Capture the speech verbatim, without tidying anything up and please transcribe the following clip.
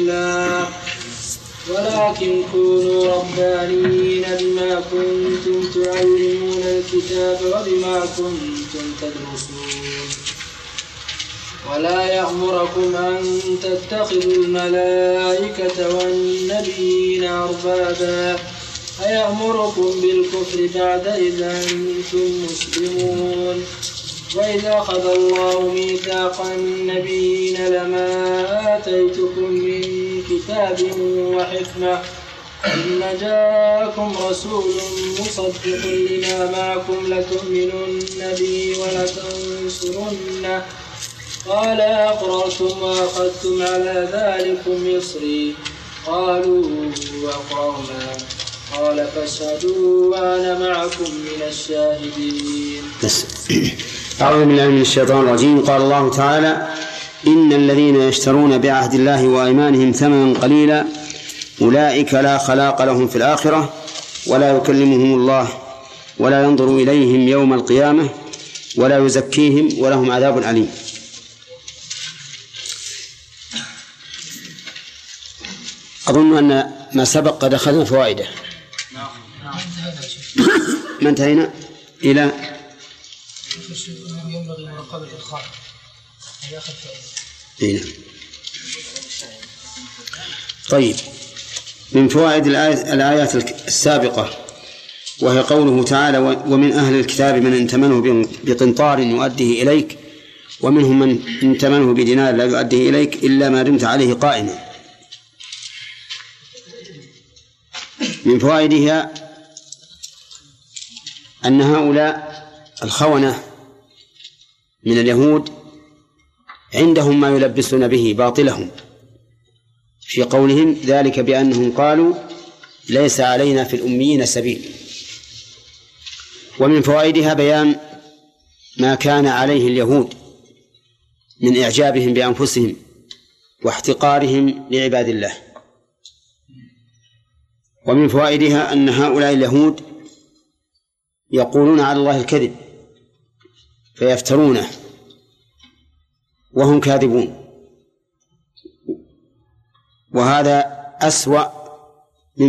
الله ولكن كونوا ربانيين بما كنتم تعلمون الكتاب وبما كنتم تدرسون ولا يأمركم أن تتخذوا الملائكة والنبيين أربابا أيأمركم بالكفر بعد إذا أنتم مسلمون وإذا أخذ الله ميثاق النبيين لما آتيتكم من كتاب وحكمة ثم جاءكم رسول مصدق لما معكم لتؤمنن به ولتنصرنه قال أقررتم وأخذتم على ذلكم إصري قالوا أقررنا قال فاشهدوا وأنا معكم من الشاهدين. أعوذ بالله من الشيطان الرجيم. قال الله تعالى: إن الذين يشترون بعهد الله وأيمانهم ثمنا قليلا أولئك لا خلاق لهم في الآخرة ولا يكلمهم الله ولا ينظر إليهم يوم القيامة ولا يزكيهم ولهم عذاب أليم. أظن أن ما سبق قد أخذنا فوائده. ما انتهينا إلى ينبغي مراقبة الخالق. طيب، من فوائد الآيات السابقة وهي قوله تعالى: ومن أهل الكتاب من إن تمنه بقنطار يؤديه إليك ومنهم من إن تمنه بدينار لا يؤديه إليك إلا ما دمت عليه قائما. من فوائدها أن هؤلاء الخونة من اليهود عندهم ما يلبسون به باطلهم في قولهم ذلك بأنهم قالوا ليس علينا في الأميين سبيل. ومن فوائدها بيان ما كان عليه اليهود من إعجابهم بأنفسهم واحتقارهم لعباد الله. ومن فوائدها أن هؤلاء اليهود يقولون على الله الكذب فيفترونه وهم كاذبون، وهذا أسوأ